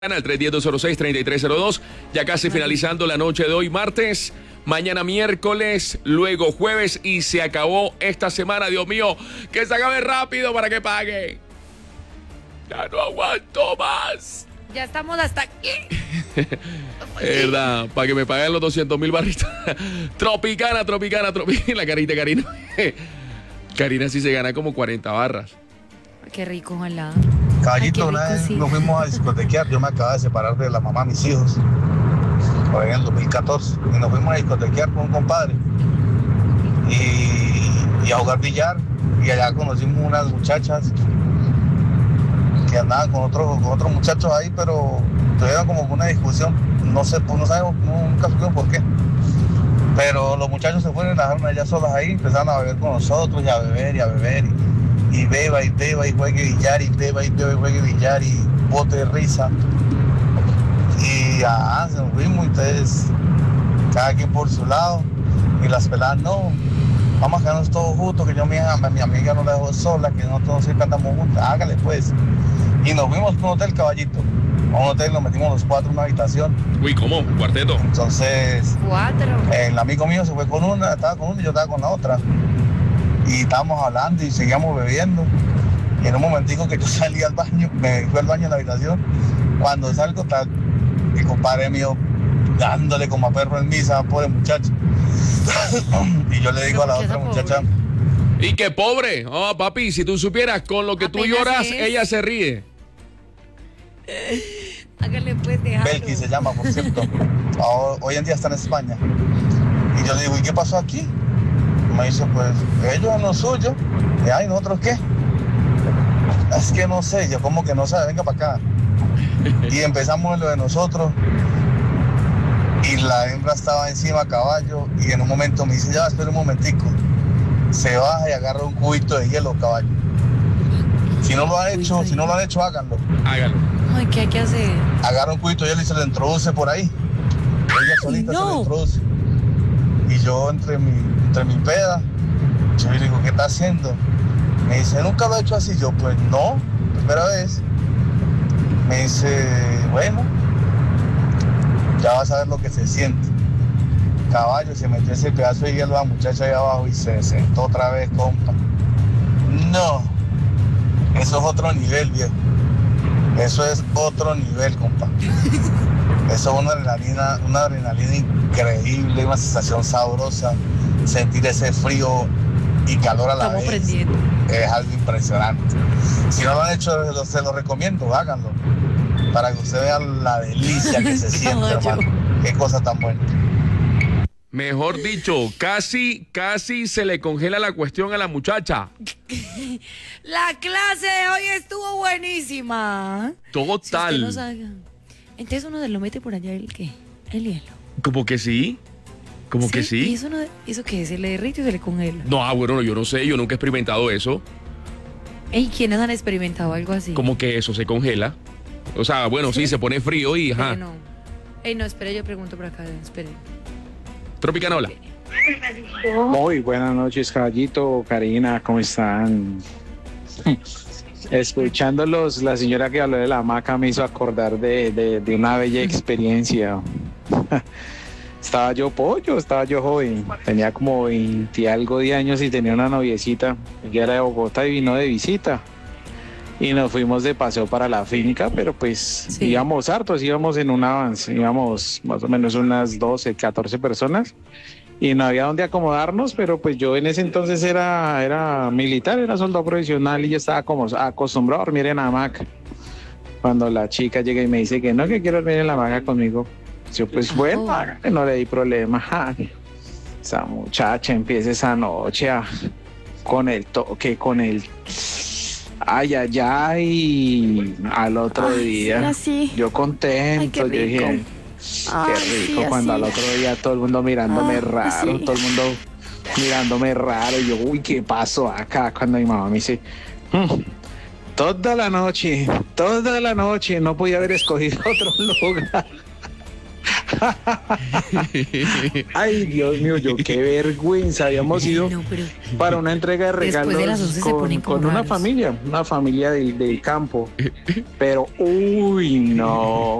Al 310-206-3302, ya casi finalizando la noche de hoy, martes, mañana miércoles, luego jueves y se acabó esta semana, Dios mío, que se acabe rápido para que pague. Ya no aguanto más. Ya estamos hasta aquí. Verdad, para que me paguen los 200,000 barritos. Tropicana, la carita, Karina. Karina sí se gana como 40 barras. Qué rico, ojalá. Caballito, Ay, qué una rico, vez sí. nos fuimos a discotequear. Yo me acababa de separar de la mamá de mis hijos, por ahí en el 2014, y nos fuimos a discotequear con un compadre y a jugar billar. Y allá conocimos unas muchachas que andaban con otros muchachos ahí, pero tuvieron como una discusión. No sé, pues no sabemos, nunca supimos por qué. Pero los muchachos se fueron y las dejaron allá solas ahí, empezaron a beber con nosotros y a beber. Y beba y juegue billar, y beba y juegue billar, y bote de risa. Y se nos fuimos, entonces cada quien por su lado. Y las peladas, no, vamos a quedarnos todos juntos, que yo mi amiga no la dejo sola, que nosotros siempre andamos juntos, hágale pues. Y nos fuimos a un hotel, caballito. A un hotel, nos metimos los cuatro en una habitación. Uy, ¿cómo? ¿Un cuarteto? Entonces, 4. el amigo mío se fue con una, estaba con una y yo estaba con la otra. Y estábamos hablando y seguíamos bebiendo. Y en un momentico que yo salí al baño, me fui al baño en la habitación. Cuando salgo, está mi compadre mío dándole como a perro en misa, pobre muchacho. Y yo le digo a la otra muchacha, Y qué pobre. Oh, papi, si tú supieras, con lo que tú Apenas lloras, es. ella se ríe. Hágale pues, dejarlo. Belki se llama, por cierto. Hoy en día está en España. Y yo le digo, ¿y qué pasó aquí? Me dice, pues, ellos en lo suyo. Y ay, ¿nosotros qué? Es que no sé, yo como que no sabe, venga para acá. Y empezamos en lo de nosotros. Y la hembra estaba encima a caballo. Y en un momento me dice, ya, espera un momentico. Se baja y agarra un cubito de hielo, caballo. Si no lo han hecho, háganlo. Hágalo. Ay, ¿qué hay que hacer? Agarra un cubito de hielo y se lo introduce por ahí. Ella solita se lo introduce. Y yo entre mi peda, yo le digo, ¿qué está haciendo? Me dice, ¿nunca lo he hecho así? Yo, pues no, primera vez. Me dice, bueno, ya vas a ver lo que se siente. Caballo, se metió ese pedazo de hielo a la muchacha ahí abajo y se sentó otra vez, compa. No, eso es otro nivel, viejo. Eso es otro nivel, compa. Eso es una adrenalina increíble, una sensación sabrosa. Sentir ese frío y calor a la Estamos vez. prendiendo. Es algo impresionante. Si no lo han hecho, se lo recomiendo, háganlo. Para que usted vea la delicia que se siente, No, hermano. Qué cosa tan buena. Mejor dicho, casi se le congela la cuestión a la muchacha. La clase de hoy estuvo buenísima. Si usted Total. no sabe- Entonces uno se lo mete por allá el hielo. Como que sí. Como que ¿Y sí. eso qué? ¿Se le derrite o se le congela? No, bueno, yo no sé, yo nunca he experimentado eso. ¿Y quiénes han experimentado algo así? Como que eso se congela. O sea, bueno, sí, se pone frío y ajá. No. No, espere, yo pregunto por acá, espere. Tropicana, hola. Muy buenas noches, caballito, Karina, ¿cómo están? Escuchándolos, la señora que habló de la hamaca me hizo acordar de una bella experiencia. Estaba yo joven, tenía como 20 y algo de años y tenía una noviecita, ella era de Bogotá y vino de visita. Y nos fuimos de paseo para la finca, pero pues Sí. íbamos hartos, íbamos en un avance, íbamos más o menos unas 12, 14 personas y no había dónde acomodarnos, pero pues yo en ese entonces era militar, era soldado profesional y yo estaba como acostumbrado a dormir en hamaca. Cuando la chica llega y me dice que no, que quiero dormir en la hamaca conmigo, yo pues bueno, hágale, no le di problema. Esa muchacha empieza esa noche con el toque, con el... Ay, al otro día, así. yo contento, Ay, qué yo rico. dije, qué rico, cuando al otro día todo el mundo mirándome raro, sí. todo el mundo mirándome raro, y yo, uy, ¿qué pasó acá? Cuando mi mamá me dice, toda la noche, no podía haber escogido otro lugar. Ay, Dios mío, yo qué vergüenza. Habíamos ido No, pero para una entrega de después de las regalos 11 se ponen como con una raros. familia del campo. Pero, uy, no.